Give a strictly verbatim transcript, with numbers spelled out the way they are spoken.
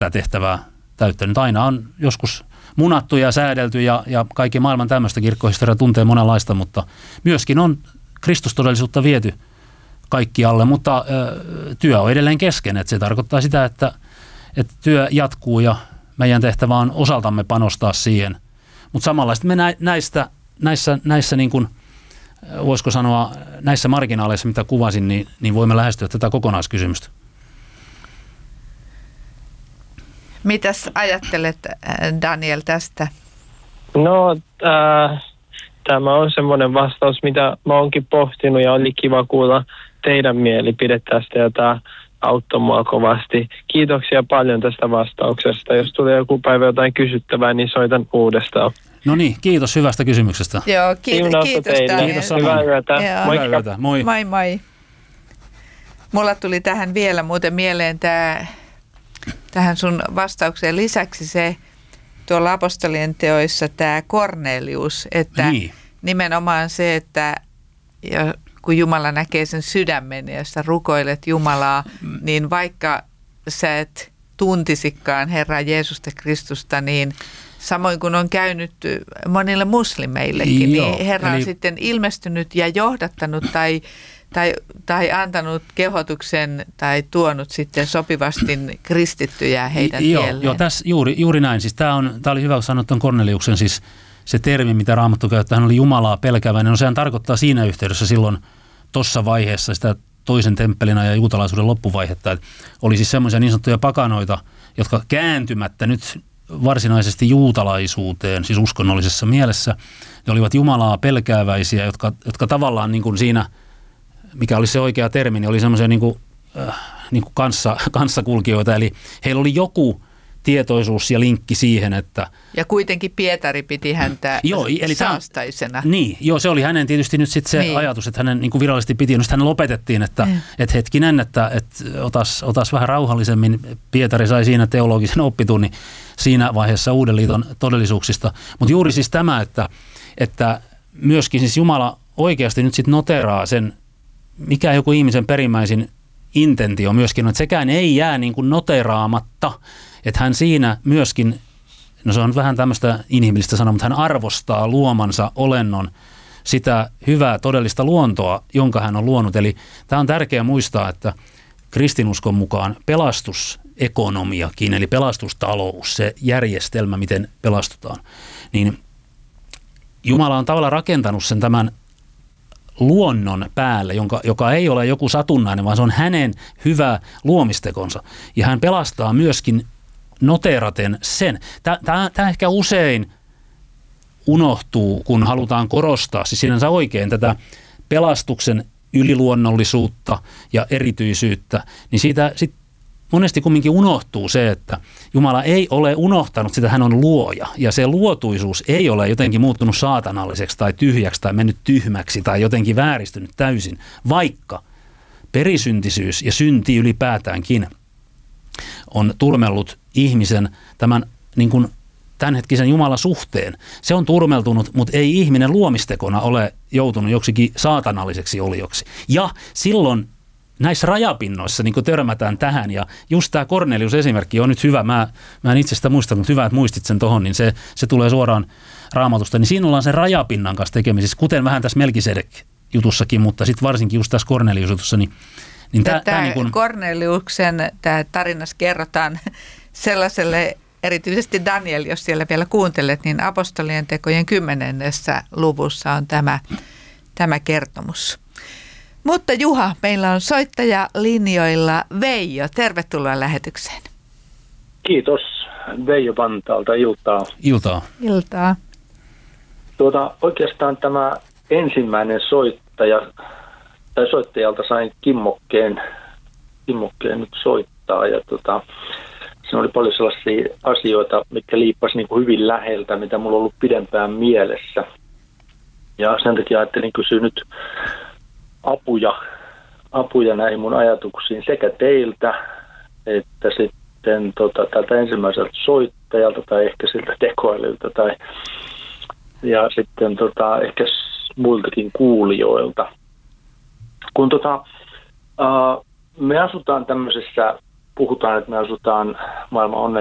tätä tehtävää täyttänyt. Aina on joskus munattu ja säädelty ja, ja kaikki maailman tämmöistä kirkkohistoria tuntee monenlaista, mutta myöskin on Kristustodellisuutta viety kaikkialle, mutta ö, työ on edelleen kesken. Että se tarkoittaa sitä, että, että työ jatkuu ja meidän tehtävä on osaltamme panostaa siihen. Mutta samalla me näistä, näissä, näissä niin kuin, voisiko sanoa, näissä marginaaleissa, mitä kuvasin, niin, niin voimme lähestyä tätä kokonaiskysymystä. Mitäs ajattelet, Daniel, tästä? No, äh, tämä on semmoinen vastaus, mitä mä oonkin pohtinut ja oli kiva kuulla teidän mielipide tästä ja tämä auttoi mua kovasti. Kiitoksia paljon tästä vastauksesta. Jos tulee joku päivä jotain kysyttävää, niin soitan uudestaan. No niin, kiitos hyvästä kysymyksestä. Joo, kiitos, kiitos Daniel. Kiitos samoin. Hyvää yötä. Hyvää yötä. Moi. Moi moi. Mulla tuli tähän vielä muuten mieleen tämä, tähän sun vastaukseen lisäksi se tuolla apostolien teoissa tämä Kornelius, että niin. Nimenomaan se, että ja kun Jumala näkee sen sydämen ja sä rukoilet Jumalaa, mm. niin vaikka sä et tuntisikaan Herraa Jeesusta Kristusta, niin samoin kuin on käynyt monille muslimeillekin, Joo, niin Herra eli... on sitten ilmestynyt ja johdattanut tai, tai, tai antanut kehotuksen tai tuonut sitten sopivasti kristittyjä heidän Joo, tielleen. joo tässä juuri, juuri näin. Siis tämä, on, tämä oli hyvä sanoa tuon Korneliuksen, siis se termi, mitä Raamattu käyttää, hän oli Jumalaa pelkäväinen. No sehän tarkoittaa siinä yhteydessä silloin tuossa vaiheessa sitä toisen temppelin ja juutalaisuuden loppuvaihetta. Että oli siis semmoisia niin sanottuja pakanoita, jotka kääntymättä nyt varsinaisesti juutalaisuuteen, siis uskonnollisessa mielessä, ne olivat Jumalaa pelkääväisiä, jotka, jotka tavallaan niin kuin siinä, mikä oli se oikea termi, niin oli semmoisia niin kuin, äh, niin kuin kanssa, kanssakulkijoita. Eli heillä oli joku tietoisuus ja linkki siihen, että... Ja kuitenkin Pietari piti häntä joo, eli saastaisena. Tämän, niin, joo, se oli hänen tietysti nyt sitten se niin. ajatus, että hänen niin kuin virallisesti piti, no hän lopetettiin, että mm. et hetkinen, että et otas, otas vähän rauhallisemmin. Pietari sai siinä teologisen oppitunnin siinä vaiheessa Uuden liiton todellisuuksista. Mutta juuri siis tämä, että, että myöskin siis Jumala oikeasti nyt sitten noteraa sen, mikä joku ihmisen perimmäisin intentio myöskin, että sekään ei jää niin kuin noteraamatta. Että hän siinä myöskin, no se on vähän tämmöistä inhimillistä sanaa, mutta hän arvostaa luomansa olennon sitä hyvää todellista luontoa, jonka hän on luonut. Eli tämä on tärkeää muistaa, että kristinuskon mukaan pelastusekonomiakin, eli pelastustalous, se järjestelmä, miten pelastutaan, niin Jumala on tavallaan rakentanut sen tämän luonnon päälle, jonka, joka ei ole joku satunnainen, vaan se on hänen hyvä luomistekonsa. Ja hän pelastaa myöskin noteraten sen. Tämä ehkä usein unohtuu, kun halutaan korostaa, siis sinänsä oikein tätä pelastuksen yliluonnollisuutta ja erityisyyttä, niin siitä sit monesti kumminkin unohtuu se, että Jumala ei ole unohtanut sitä, hän on luoja. Ja se luotuisuus ei ole jotenkin muuttunut saatanalliseksi tai tyhjäksi tai mennyt tyhmäksi tai jotenkin vääristynyt täysin, vaikka perisyntisyys ja synti ylipäätäänkin on turmellut ihmisen tämän niin kuin tämänhetkisen Jumalan suhteen. Se on turmeltunut, mutta ei ihminen luomistekona ole joutunut joksikin saatanalliseksi olioksi. Ja silloin näissä rajapinnoissa niin kun törmätään tähän, ja just tämä Kornelius-esimerkki on nyt hyvä, mä, mä en itse sitä muistanut, mutta hyvä, että muistit sen tohon, niin se, se tulee suoraan Raamatusta, niin siinä ollaan sen rajapinnan kanssa tekemisissä, kuten vähän tässä Melkisedek-jutussakin, mutta sitten varsinkin just tässä Kornelius-jutussa, niin Niin tämä tämä niin kun... Korneliuksen tämä tarinassa kerrotaan sellaiselle, erityisesti Daniel, jos siellä vielä kuuntelet, niin apostolien tekojen kymmenennessä luvussa on tämä, tämä kertomus. Mutta Juha, meillä on soittaja linjoilla Veijo. Tervetuloa lähetykseen. Kiitos. Veijo Vantaalta. Iltaa. Iltaa. Iltaa. Tuota, oikeastaan tämä ensimmäinen soittaja, tai soittajalta sain kimmokkeen, kimmokkeen nyt soittaa. Ja tuota, siinä oli paljon sellaisia asioita, mitkä liippasi niin kuin hyvin läheltä, mitä mulla on ollut pidempään mielessä. Ja sen takia ajattelin kysyä nyt apuja, apuja näihin mun ajatuksiin sekä teiltä että sitten tota, tältä ensimmäiseltä soittajalta tai ehkä siltä tekoälyltä tai ja sitten tota, ehkä muiltakin kuulijoilta. Kun tota, uh, me asutaan tämmöisessä puhutaan, että me asutaan maailman